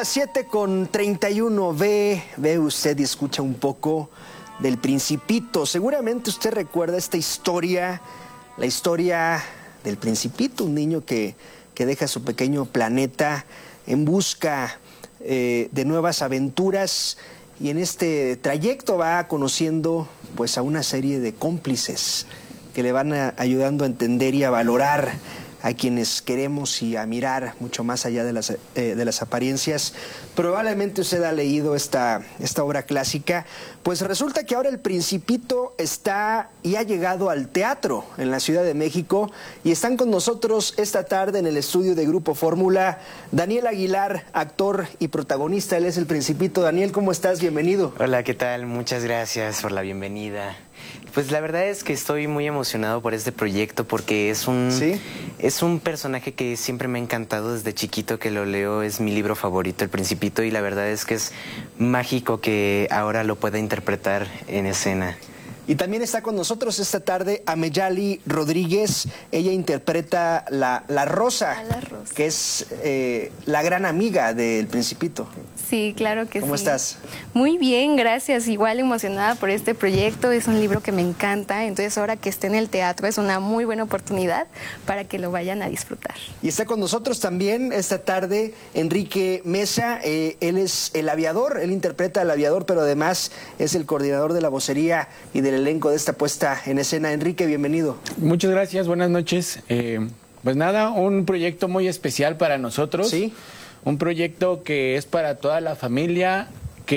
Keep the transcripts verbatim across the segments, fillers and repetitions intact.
las siete con treinta y uno. Ve, ve usted y escucha un poco del Principito. Seguramente usted recuerda esta historia, la historia del Principito, un niño que, que deja su pequeño planeta en busca eh, de nuevas aventuras, y en este trayecto va conociendo pues a una serie de cómplices que le van a, ayudando a entender y a valorar a quienes queremos y a mirar mucho más allá de las, eh, de las apariencias. Probablemente usted ha leído esta, esta obra clásica. Pues resulta que ahora el Principito está y ha llegado al teatro en la Ciudad de México, y están con nosotros esta tarde en el estudio de Grupo Fórmula Daniel Aguilar, actor y protagonista. Él es el Principito. Daniel, ¿cómo estás? Bienvenido. Hola, ¿qué tal? Muchas gracias por la bienvenida. Pues la verdad es que estoy muy emocionado por este proyecto porque es un, ¿Sí? es un personaje que siempre me ha encantado desde chiquito, que lo leo, es mi libro favorito, El Principito, y la verdad es que es mágico que ahora lo pueda interpretar en escena. Y también está con nosotros esta tarde Ameyali Rodríguez. Ella interpreta la, la Rosa, la Rosa, que es eh, la gran amiga del Principito. Sí, claro que sí. ¿Cómo estás? Muy bien, gracias. Igual emocionada por este proyecto. Es un libro que me encanta. Entonces, ahora que esté en el teatro es una muy buena oportunidad para que lo vayan a disfrutar. Y está con nosotros también esta tarde Enrique Mesa. Eh, él es el aviador, él interpreta al aviador, pero además es el coordinador de la vocería y del elenco de esta puesta en escena. Enrique, bienvenido. Muchas gracias, buenas noches. Eh, pues nada, un proyecto muy especial para nosotros. Sí. Un proyecto que es para toda la familia,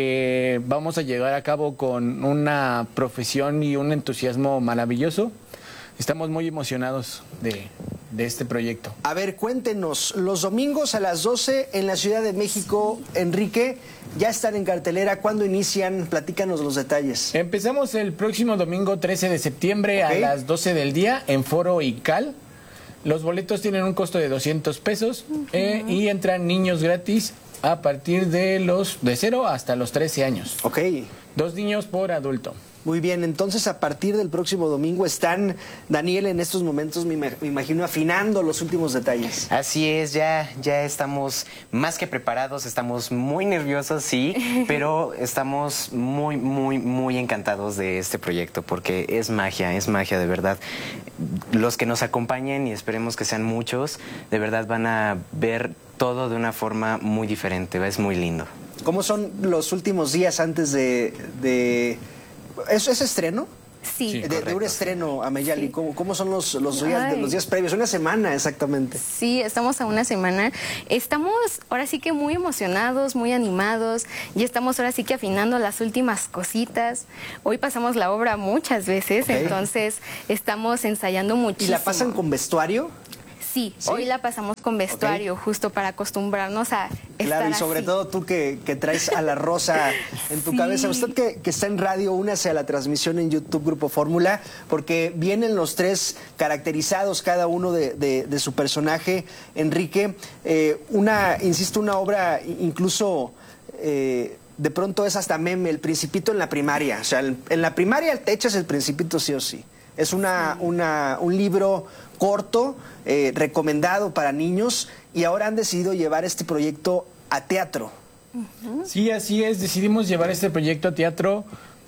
que vamos a llevar a cabo con una profesión y un entusiasmo maravilloso. Estamos muy emocionados de, de este proyecto. A ver, cuéntenos, los domingos a las doce en la Ciudad de México, Enrique, ya están en cartelera. ¿Cuándo inician? Platícanos los detalles. Empezamos el próximo domingo trece de septiembre, Okay, a las doce del día en Foro Ical. Los boletos tienen un costo de doscientos pesos uh-huh. eh, y entran niños gratis a partir de los de cero hasta los trece años. Ok. Dos niños por adulto. Muy bien, entonces a partir del próximo domingo están, Daniel, en estos momentos me, me imagino afinando los últimos detalles. Así es, ya, ya estamos más que preparados, estamos muy nerviosos, sí, pero estamos muy, muy, muy encantados de este proyecto porque es magia, es magia de verdad. Los que nos acompañen, y esperemos que sean muchos, de verdad van a ver todo de una forma muy diferente, es muy lindo. ¿Cómo son los últimos días antes de... de... ¿Eso es estreno? Sí. Sí. De, de un estreno, Ameyali, Sí. ¿cómo, ¿cómo son los, los, días, de, Ay. los días previos? Una semana exactamente. Sí, estamos a una semana. Estamos ahora sí que muy emocionados, muy animados. Ya estamos ahora sí que afinando las últimas cositas. Hoy pasamos la obra muchas veces, Okay. entonces estamos ensayando muchísimo. ¿Y la pasan con vestuario? Sí, ¿Sí? Hoy la pasamos con vestuario, okay, justo para acostumbrarnos a estar Claro, y sobre así. todo tú que, que traes a la Rosa en tu Sí. cabeza. Usted que, que está en radio, únase a la transmisión en YouTube Grupo Fórmula, porque vienen los tres caracterizados, cada uno de, de, de su personaje. Enrique, eh, una, insisto, una obra incluso... Eh, de pronto es hasta meme, El Principito en la primaria. O sea, en la primaria te echas El Principito sí o sí. Es una, una, un libro corto, eh, recomendado para niños, y ahora han decidido llevar este proyecto a teatro. Uh-huh. Sí, así es. Decidimos llevar este proyecto a teatro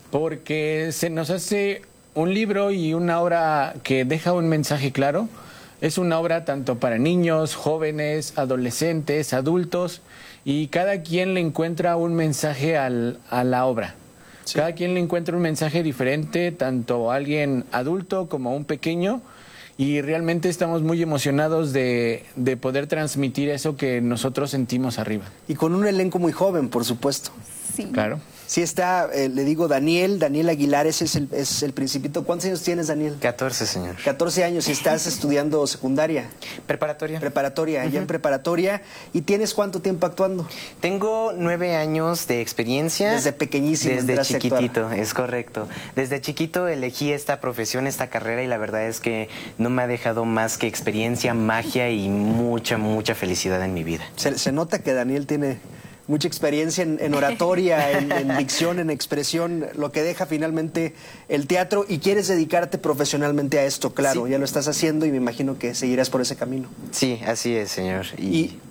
porque se nos hace un libro y una obra que deja un mensaje claro. Es una obra tanto para niños, jóvenes, adolescentes, adultos, y cada quien le encuentra un mensaje al, a la obra. Sí. Cada quien le encuentra un mensaje diferente, tanto a alguien adulto como a un pequeño, y realmente estamos muy emocionados de, de poder transmitir eso que nosotros sentimos arriba. Y con un elenco muy joven, por supuesto. Sí. Claro. Sí está, eh, le digo, Daniel, Daniel Aguilar, ese es el, es el Principito. ¿Cuántos años tienes, Daniel? catorce, señor. catorce años, y estás estudiando secundaria. Preparatoria. Preparatoria, Uh-huh. ya en preparatoria. ¿Y tienes cuánto tiempo actuando? Tengo nueve años de experiencia. Desde pequeñísimo. Desde chiquitito, es correcto. Desde chiquito elegí esta profesión, esta carrera, y la verdad es que no me ha dejado más que experiencia, magia y mucha, mucha felicidad en mi vida. Se, se nota que Daniel tiene mucha experiencia en, en oratoria, en, en dicción, en expresión, lo que deja finalmente el teatro, y quieres dedicarte profesionalmente a esto, claro, Sí. ya lo estás haciendo y me imagino que seguirás por ese camino. Sí, así es, señor. Y, Y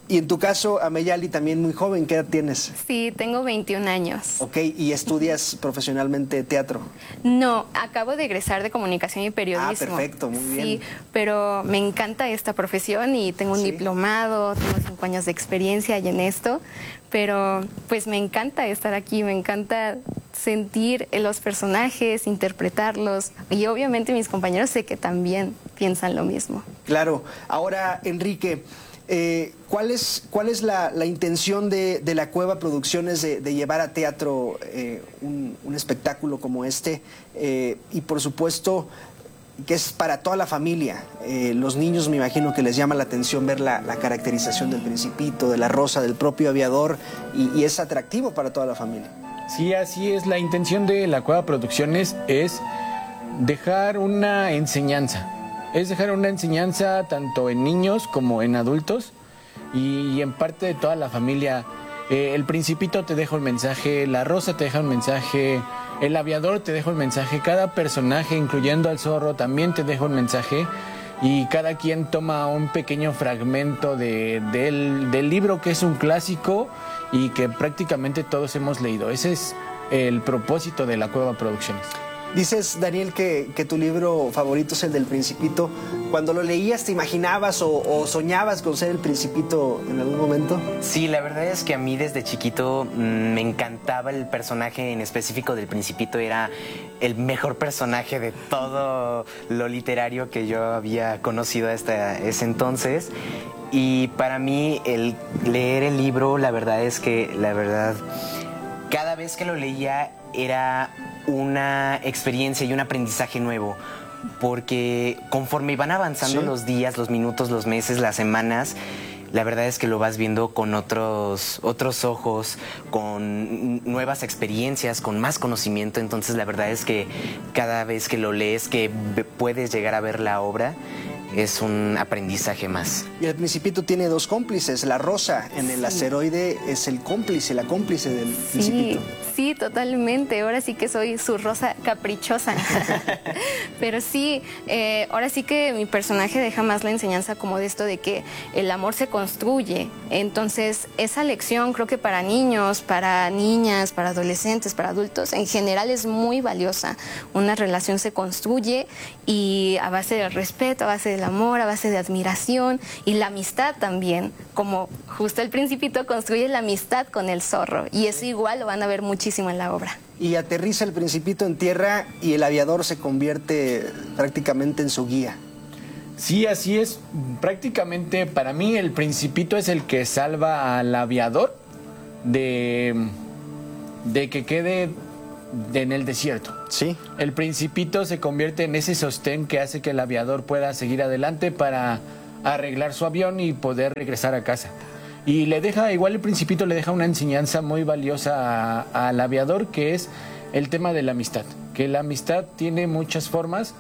Y en tu caso, Ameyali, también muy joven, ¿qué edad tienes? Sí, tengo veintiún años. Ok, ¿y estudias profesionalmente teatro? No, acabo de egresar de comunicación y periodismo. Ah, perfecto, muy bien. Sí, pero me encanta esta profesión y tengo un ¿Sí? diplomado, tengo cinco años de experiencia y en esto, pero pues me encanta estar aquí, me encanta sentir los personajes, interpretarlos y obviamente mis compañeros sé que también piensan lo mismo. Claro. Ahora, Enrique, eh, ¿cuál es, cuál es la, la intención de, de la Cueva Producciones de, de llevar a teatro eh, un, un espectáculo como este? Eh, y por supuesto que es para toda la familia. Eh, los niños me imagino que les llama la atención ver la, la caracterización del Principito, de la Rosa, del propio Aviador, y, y es atractivo para toda la familia. Sí, así es. La intención de la Cueva Producciones es dejar una enseñanza. Es dejar una enseñanza tanto en niños como en adultos y, y en parte de toda la familia. Eh, el Principito te deja un mensaje, la Rosa te deja un mensaje, el Aviador te deja un mensaje, cada personaje, incluyendo al Zorro, también te deja un mensaje y cada quien toma un pequeño fragmento de, del, del libro que es un clásico y que prácticamente todos hemos leído. Ese es el propósito de la Cueva Producciones. Dices, Daniel, que, que tu libro favorito es el del Principito. Cuando lo leías, ¿te imaginabas o, o soñabas con ser el Principito en algún momento? Sí, la verdad es que a mí desde chiquito mmm, me encantaba el personaje en específico del Principito. Era el mejor personaje de todo lo literario que yo había conocido hasta ese entonces. Y para mí el leer el libro, la verdad es que, la verdad, cada vez que lo leía era una experiencia y un aprendizaje nuevo, porque conforme van avanzando sí. los días, los minutos, los meses, las semanas, la verdad es que lo vas viendo con otros, otros ojos, con nuevas experiencias, con más conocimiento. Entonces la verdad es que cada vez que lo lees, que puedes llegar a ver la obra, es un aprendizaje más. Y el Principito tiene dos cómplices. La Rosa en el asteroide es el cómplice, la cómplice del Principito. Sí, sí, totalmente. Ahora sí que soy su Rosa caprichosa. Pero sí, eh, ahora sí que mi personaje deja más la enseñanza como de esto de que el amor se construye. Entonces, esa lección creo que para niños, para niñas, para adolescentes, para adultos, en general es muy valiosa. Una relación se construye y a base del respeto, a base del amor, a base de admiración y la amistad también, como justo el Principito construye la amistad con el zorro y eso igual lo van a ver muchísimo en la obra. Y aterriza el Principito en tierra y el Aviador se convierte prácticamente en su guía. Sí, así es. Prácticamente para mí el Principito es el que salva al Aviador de, de que quede en el desierto. Sí. El Principito se convierte en ese sostén que hace que el Aviador pueda seguir adelante para arreglar su avión y poder regresar a casa. Y le deja, igual el Principito le deja una enseñanza muy valiosa a, al Aviador, que es el tema de la amistad. Que la amistad tiene muchas formas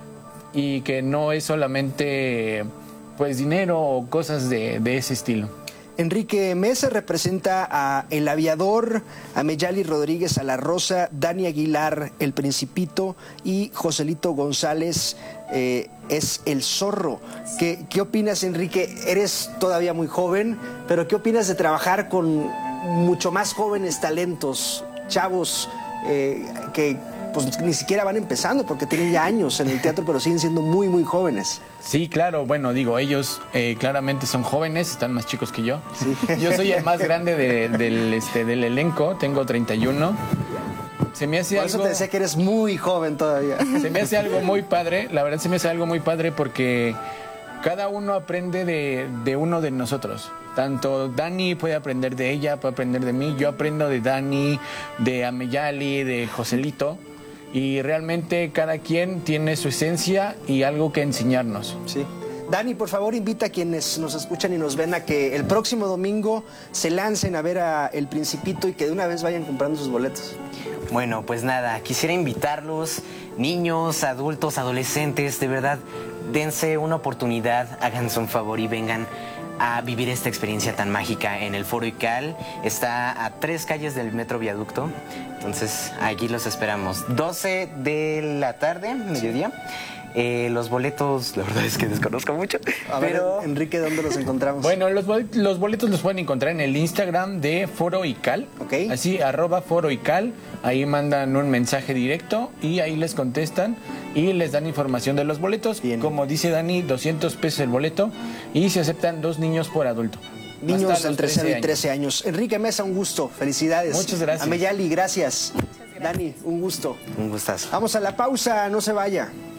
y que no es solamente pues dinero o cosas de, de ese estilo. Enrique Mesa representa a El Aviador, a Meyali Rodríguez, a La Rosa, Dani Aguilar, El Principito y Joselito González eh, es El Zorro. ¿Qué, ¿Qué opinas, Enrique? Eres todavía muy joven, pero ¿qué opinas de trabajar con mucho más jóvenes talentos, chavos eh, que pues ni siquiera van empezando porque tienen ya años en el teatro, pero siguen siendo muy, muy jóvenes? Sí, claro, bueno, digo, ellos eh, claramente son jóvenes, están más chicos que yo. Sí. Yo soy el más grande de, del, este, del elenco, tengo treinta y uno. Se me hace Por algo... eso te decía que eres muy joven todavía. Se me hace algo muy padre, la verdad se me hace algo muy padre porque cada uno aprende de, de uno de nosotros. Tanto Dani puede aprender de ella, puede aprender de mí, yo aprendo de Dani, de Ameyali, de Joselito. Y realmente cada quien tiene su esencia y algo que enseñarnos. Sí. Dani, por favor, invita a quienes nos escuchan y nos ven a que el próximo domingo se lancen a ver a El Principito y que de una vez vayan comprando sus boletos. Bueno, pues nada, quisiera invitarlos, niños, adultos, adolescentes, de verdad, dense una oportunidad, háganse un favor y vengan a vivir esta experiencia tan mágica en el Foro ICAL. Está a tres calles del Metro Viaducto, entonces aquí los esperamos. doce de la tarde, mediodía. Eh, los boletos, la verdad es que desconozco mucho. A pero ver, Enrique, ¿dónde los encontramos? Bueno, los, bol- los boletos los pueden encontrar en el Instagram de Foro Ical. Ok. Así, arroba Foro Ical. Ahí mandan un mensaje directo y ahí les contestan y les dan información de los boletos. Bien. Como dice Dani, doscientos pesos el boleto y se aceptan dos niños por adulto. Niños Hasta los entre cero y años. trece años. Enrique Mesa, un gusto. Felicidades. Muchas gracias. Ameyali, gracias. Dani, un gusto. un gustazo. Vamos a la pausa, no se vaya.